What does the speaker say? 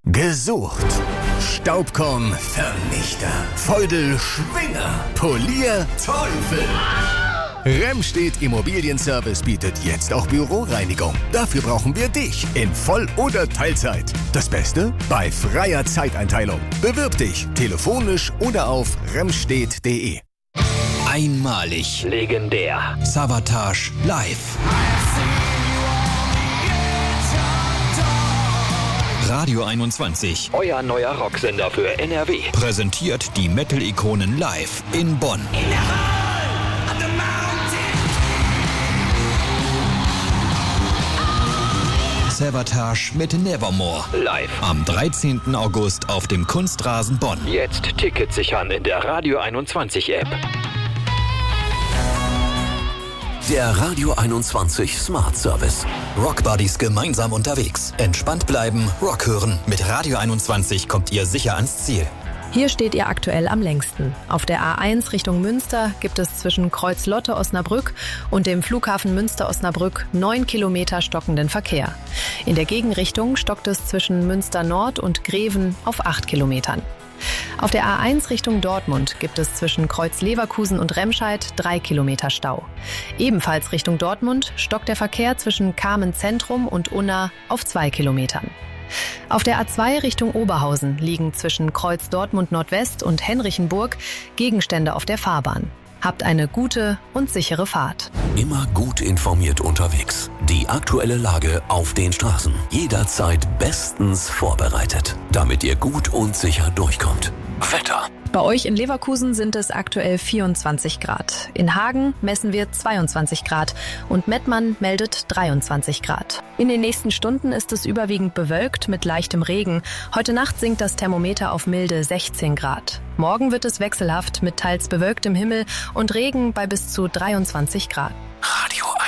Gesucht. Staubkorn Vernichter. Feudel Schwinger. Polier Teufel. Remstedt Immobilienservice bietet jetzt auch Büroreinigung. Dafür brauchen wir dich in Voll- oder Teilzeit. Das Beste? Bei freier Zeiteinteilung. Bewirb dich telefonisch oder auf remstedt.de. Einmalig. Legendär. Savatage live. Radio 21, euer neuer Rocksender für NRW, präsentiert die Metal-Ikonen live in Bonn. Savatage mit Nevermore. Live am 13. August auf dem Kunstrasen Bonn. Jetzt Tickets sichern in der Radio 21 App. Der Radio 21 Smart Service. Rockbuddies gemeinsam unterwegs. Entspannt bleiben, Rock hören. Mit Radio 21 kommt ihr sicher ans Ziel. Hier steht ihr aktuell am längsten. Auf der A1 Richtung Münster gibt es zwischen Kreuz-Lotte-Osnabrück und dem Flughafen Münster-Osnabrück 9 Kilometer stockenden Verkehr. In der Gegenrichtung stockt es zwischen Münster Nord und Greven auf 8 Kilometern. Auf der A1 Richtung Dortmund gibt es zwischen Kreuz-Leverkusen und Remscheid 3 Kilometer Stau. Ebenfalls Richtung Dortmund stockt der Verkehr zwischen Kamen Zentrum und Unna auf 2 Kilometern. Auf der A2 Richtung Oberhausen liegen zwischen Kreuz Dortmund Nordwest und Henrichenburg Gegenstände auf der Fahrbahn. Habt eine gute und sichere Fahrt. Immer gut informiert unterwegs. Die aktuelle Lage auf den Straßen. Jederzeit bestens vorbereitet, damit ihr gut und sicher durchkommt. Wetter. Bei euch in Leverkusen sind es aktuell 24 Grad. In Hagen messen wir 22 Grad und Mettmann meldet 23 Grad. In den nächsten Stunden ist es überwiegend bewölkt mit leichtem Regen. Heute Nacht sinkt das Thermometer auf milde 16 Grad. Morgen wird es wechselhaft mit teils bewölktem Himmel und Regen bei bis zu 23 Grad.